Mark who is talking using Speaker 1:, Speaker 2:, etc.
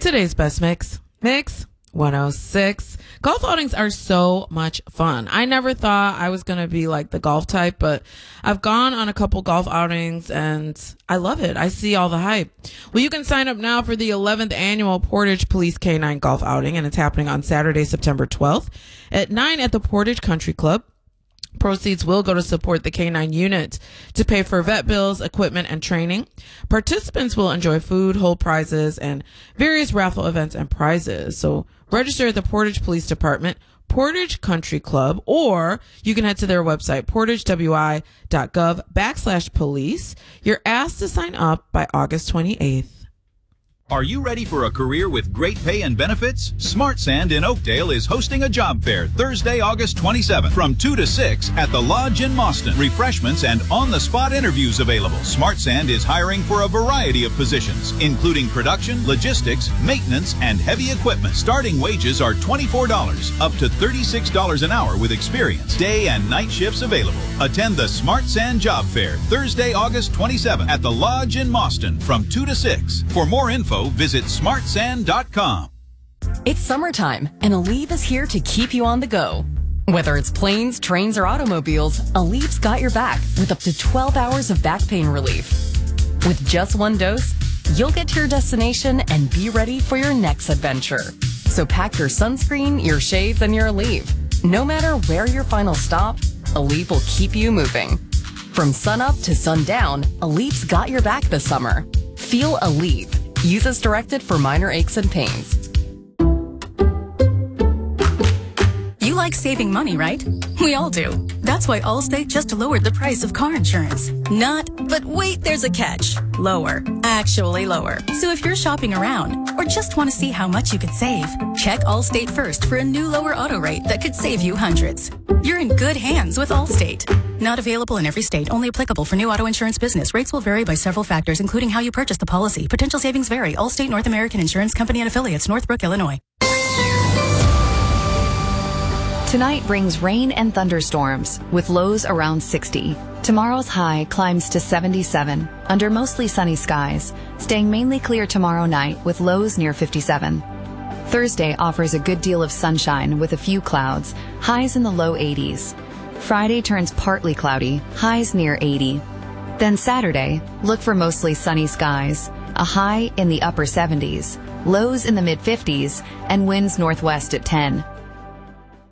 Speaker 1: Today's best mix. Mix 106. Golf outings are so much fun. I never thought I was going to be like the golf type, but I've gone on a couple golf outings and I love it. I see all the hype. Well, you can sign up now for the 11th annual Portage Police K9 Golf Outing, and it's happening on Saturday, September 12th at 9 at the Portage Country Club. Proceeds will go to support the K9 unit to pay for vet bills, equipment, and training. Participants will enjoy food, whole prizes, and various raffle events and prizes. So register at the Portage Police Department, Portage Country Club, or you can head to their website, portagewi.gov/police. You're asked to sign up by August 28th.
Speaker 2: Are you ready for a career with great pay and benefits? Smart Sand in Oakdale is hosting a job fair Thursday, August 27th from 2 to 6 at the Lodge in Mauston. Refreshments and on-the-spot interviews available. Smart Sand is hiring for a variety of positions, including production, logistics, maintenance, and heavy equipment. Starting wages are $24, up to $36 an hour with experience. Day and night shifts available. Attend the Smart Sand Job Fair Thursday, August 27th at the Lodge in Mauston from 2 to 6. For more info, visit smartsand.com.
Speaker 3: It's summertime, and Aleve is here to keep you on the go. Whether it's planes, trains, or automobiles, Aleve's got your back with up to 12 hours of back pain relief. With just one dose, you'll get to your destination and be ready for your next adventure. So pack your sunscreen, your shades, and your Aleve. No matter where your final stop, Aleve will keep you moving. From sunup to sundown, Aleve's got your back this summer. Feel Aleve. Use as directed for minor aches and pains.
Speaker 4: You like saving money, right? We all do. That's why Allstate just lowered the price of car insurance. But wait, there's a catch. Lower. Actually lower. So if you're shopping around or just want to see how much you could save, check Allstate first for a new lower auto rate that could save you hundreds. You're in good hands with Allstate. Not available in every state. Only applicable for new auto insurance business. Rates will vary by several factors, including how you purchase the policy. Potential savings vary. Allstate North American Insurance Company and Affiliates, Northbrook, Illinois.
Speaker 5: Tonight brings rain and thunderstorms, with lows around 60. Tomorrow's high climbs to 77, under mostly sunny skies, staying mainly clear tomorrow night with lows near 57. Thursday offers a good deal of sunshine with a few clouds, highs in the low 80s. Friday turns partly cloudy, highs near 80. Then Saturday, look for mostly sunny skies, a high in the upper 70s, lows in the mid-50s, and winds northwest at 10.